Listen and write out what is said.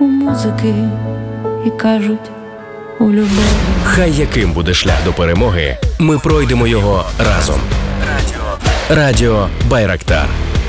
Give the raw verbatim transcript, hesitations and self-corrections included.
у музики і кажуть у любові. Хай яким буде шлях до перемоги, ми пройдемо його разом. Радіо Байрактар.